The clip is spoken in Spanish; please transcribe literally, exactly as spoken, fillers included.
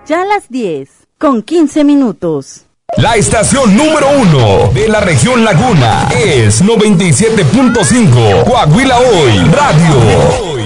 Ya las diez, con quince minutos. La estación número uno de la región Laguna es noventa y siete punto cinco Coahuila Hoy Radio.